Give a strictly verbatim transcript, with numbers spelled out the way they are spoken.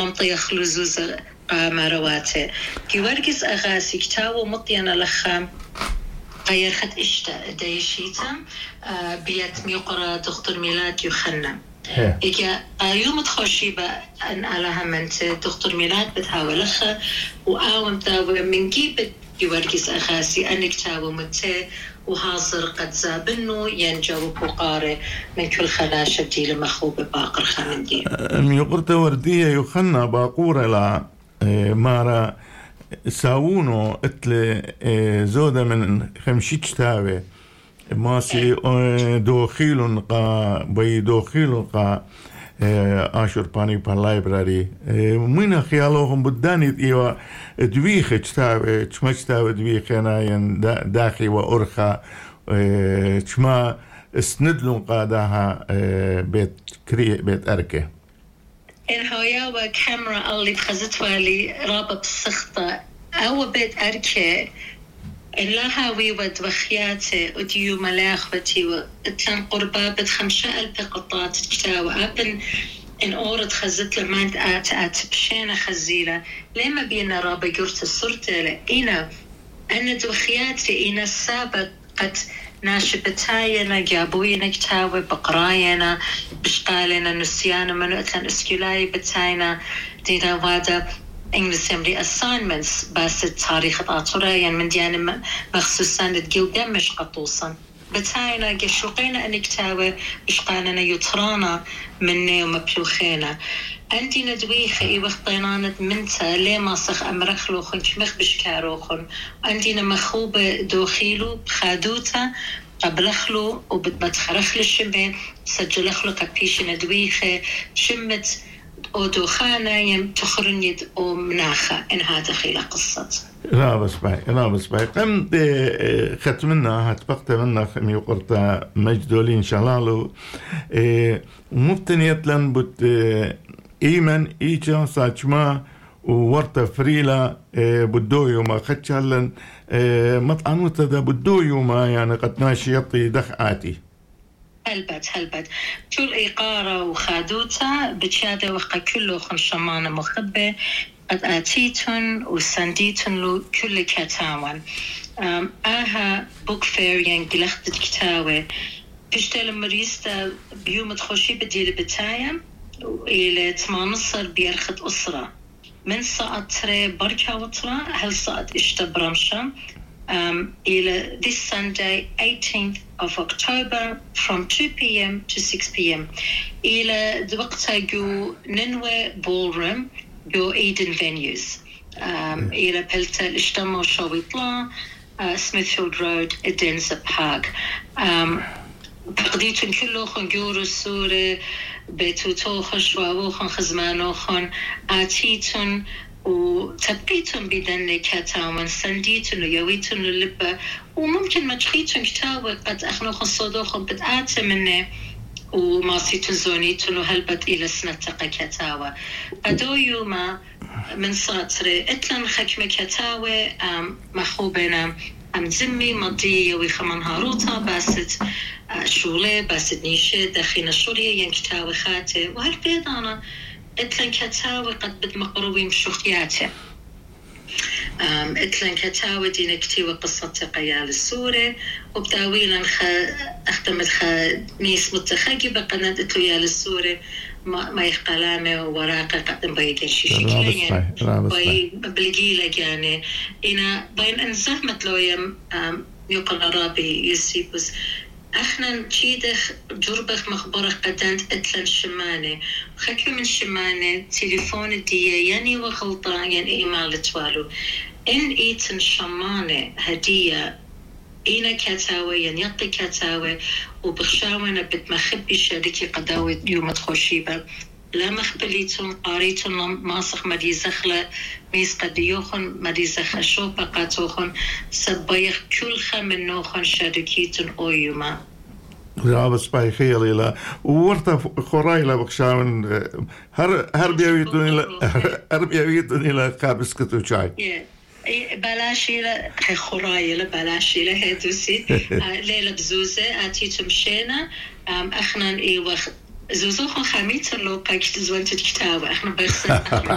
منطقة خلوزوز مارواته كي ورقس أغاسي كتاو مطينا لخام غير خد إشتا دايشيتم بيت ميقرا دكتور ميلاد يوحنا إجا يوم تخشي بأن على همنت دكتور ميلاد بتحاولخها وأوم تاوي من جيب يورقس أغاسي أنك تاوي متى وحاضر قد زابنو ينجو بقارة من كل خلاشة دي لمخوب باقر خمندي ميقرت وردية يوحنا باقورة لا مارا ساونو اتل زودة من خمشيش تاوي ماسي دوخيلون قا بي دوخيلون قا آشور باني بان لايبراري من خيالوهم بداني ايوا دويخ تاوي تشمش تاوي دويخ انا داخي وارخا تشما اسندلون قاداها بيت كري بيت اركه الهويا وكاميرا اللي تخزت والي رابط السخطة أو بيت أركي إلا هاوي ودوخياتي وديو ملاخوتي وإتلان قربا بتخمشة ألف قطات كتاوة أبن إن أورد خزت لماند آت آت بشينا خزيلة لما بينا رابا قرت السرطة إنا أنا دوخياتي إنا السابق قد ناشبتاينا جابوينا كتاوي بقراينا بشقالنا نسيانا منو اتلان اسكولاي بتاينا دينا وادا انجلس يمري assignments بس تاريخ الآطوريا من ديانا مخصوصا تقيل دمش قطوصا بتاينا قشوقينا ان كتاوي بشقالنا يطرانا مني ومبلوخينا عندي ندويخ اي وقتينانة منتا ليه ماسخ امرخلوخن كمخ بشكاروخن عندنا مخوبة دوخيلو بخادوتا قبلخلو وبتخرخل الشمي سجلخلو كبيش ندويخة شمت او دوخانة يم تخرنيد او مناخة ان هذا خيلة قصة لا بس باي لا بس باي قمت ختمنا هتبقت منا خمي وقرتا مجدولين شلالو ومبتنيت لن بت إيمن إيجا ساچما وورتا فريلا بدويو ما خدشالن مطعنو تدا بدويو ما يعني قد ناشيطي دخعاتي هلبت هلبت كل إيقارة وخادوتا بتشادة وقا كله خنشمانة مخبة قد آتيتن وسانديتن له كل كتاوان آها بوك فير ينقلخت كتاوة بشتال مريستا بيوم تخشي بديل بتايم إلى تمانصر بيرخد أسرة من ساعة تري بركة وطرة هل ساعة إشتبرمشة um, إلى this Sunday eighteenth of October from two p.m. to six p.m. إلى دوقتها جو ننوى ballroom جو Eden venues um, إلى بلتا الاشتمو شويطلا uh, Smithfield Road Edenza Park um, تقديتن كله خنجور السورة بيتوتو خشواوخن خزمانوخن آتيتن وتبقيتن بدن كتاون سنديتن ويويتن اللبة وممكن ما تخيتن كتاوة قد أخنوخن صدوخن بتآت منه وماسيتن زونيتن وهلبت إلى سنتقى كتاوة قدو يوما من ساتري اتلن خكمة كتاوة محوبنا أم زمي مضي يوي خمان هاروتا باست شولة باست نيشة داخينا شولية ينكتاوي خاتي وهالبيض أنا اتلن كتاوي قد بد مقروبي مشوخياتي اتلن كتاوي دي نكتيوي قصة قيال السوري وبداويلا اختمت خا نيس متخاقبة قناة اتلو يال السوري ما ما يخقلامه وراقه قدم بيدر شيء يعني باي بلقيله يعني إنا بين انزحمت لو يم يقل رابي يسيبس احنا تشيدخ جربخ مخبرخ قدنت اتلن شمانه خكي من شمانه تليفون دي يعني وغلطان يعني ايمال توالو ان ايتن شمانه هديه إنا كتاوي ينطي كتاوي وبخشاونا بتمخبي شادكي قداوي يوم تخشيبا لا مخبليتون قاريتون ماسخ مدي زخلة ميس قديوخن مدي زخ شوبا قاتوخن سبايخ كل خمنوخن شادكيتون أو يوما لا بس باي خيالي لا وورتا خوراي لا بخشاون هر هر بيويتون إلى هر بيويتون إلى قابس كتو شاي بلاشي لا خراية لا بلاشي لا هدوسي ليلة بزوزة أتيت مشينا أخنا إيه وخ زوزو خميت اللو قاكت زوانت الكتاب إحنا بس